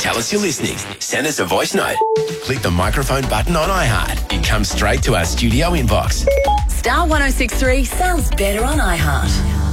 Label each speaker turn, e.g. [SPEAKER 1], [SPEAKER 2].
[SPEAKER 1] Tell us you're listening. Send us a voice note. Click the microphone button on iHeart. It comes straight to our studio inbox.
[SPEAKER 2] Star 106.3 sounds better on iHeart.